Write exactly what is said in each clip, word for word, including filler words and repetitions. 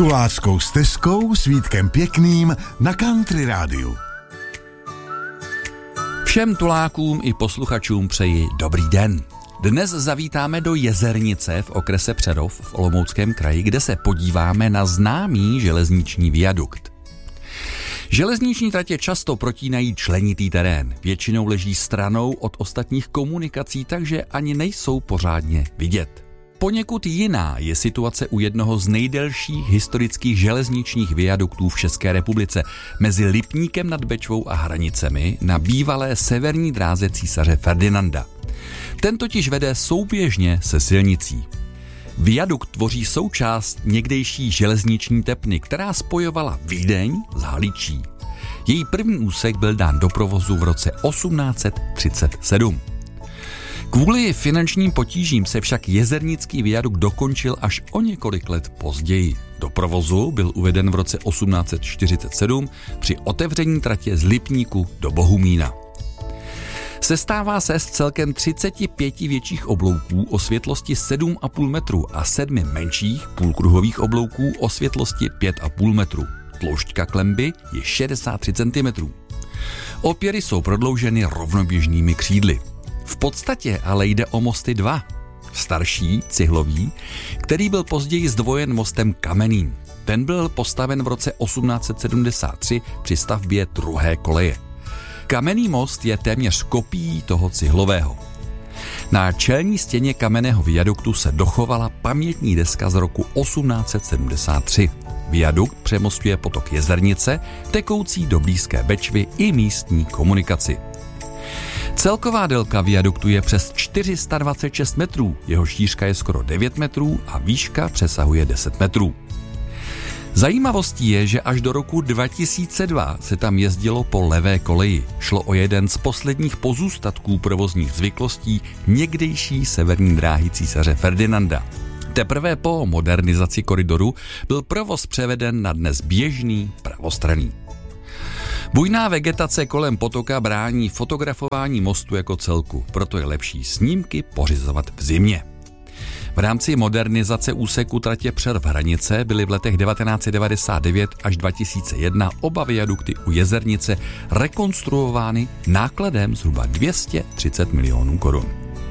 Tuláckou stezkou s Vítkem Pěkným na Country Rádiu. Všem tulákům i posluchačům přeji dobrý den. Dnes zavítáme do Jezernice v okrese Přerov v Olomouckém kraji, kde se podíváme na známý železniční viadukt. Železniční tratě často protínají členitý terén, většinou leží stranou od ostatních komunikací, takže ani nejsou pořádně vidět. Poněkud jiná je situace u jednoho z nejdelších historických železničních viaduktů v České republice mezi Lipníkem nad Bečvou a Hranicemi na bývalé severní dráze císaře Ferdinanda. Ten totiž vede souběžně se silnicí. Viadukt tvoří součást někdejší železniční tepny, která spojovala Vídeň s Haličí. Její první úsek byl dán do provozu v roce osmnáct set třicet sedm. Kvůli finančním potížím se však jezernický viadukt dokončil až o několik let později. Do provozu byl uveden v roce osmnáct set čtyřicet sedm při otevření tratě z Lipníku do Bohumína. Sestává se z celkem třiceti pěti větších oblouků o světlosti sedm a půl metru a sedmi menších půlkruhových oblouků o světlosti pět a půl metru. Tloušťka klenby je šedesát tři centimetrů. Opěry jsou prodlouženy rovnoběžnými křídly. V podstatě ale jde o mosty dva. Starší, cihlový, který byl později zdvojen mostem kamenným. Ten byl postaven v roce osmnáct set sedmdesát tři při stavbě druhé koleje. Kamenný most je téměř kopií toho cihlového. Na čelní stěně kamenného viaduktu se dochovala pamětní deska z roku osmnáct set sedmdesát tři. Viadukt přemostuje potok Jezernice, tekoucí do blízké Bečvy i místní komunikaci. Celková délka viaduktu je přes čtyři sta dvacet šest metrů, jeho šířka je skoro devět metrů a výška přesahuje deset metrů. Zajímavostí je, že až do roku dva tisíce dva se tam jezdilo po levé koleji. Šlo o jeden z posledních pozůstatků provozních zvyklostí někdejší severní dráhy císaře Ferdinanda. Teprve po modernizaci koridoru byl provoz převeden na dnes běžný pravostranný. Bujná vegetace kolem potoka brání fotografování mostu jako celku, proto je lepší snímky pořizovat v zimě. V rámci modernizace úseku tratě Přerov Hranice byly v letech devatenáct set devadesát devět až dva tisíce jedna oba viadukty u Jezernice rekonstruovány nákladem zhruba dvě stě třicet milionů korun.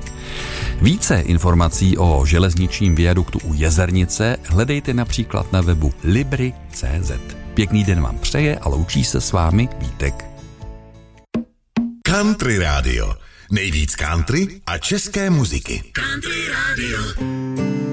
Více informací o železničním viaduktu u Jezernice hledejte například na webu libry tečka cé zet. Pěkný den vám přeje a loučí se s vámi Vítek. Country Rádio. Nejvíc country a české muziky. Country Rádio.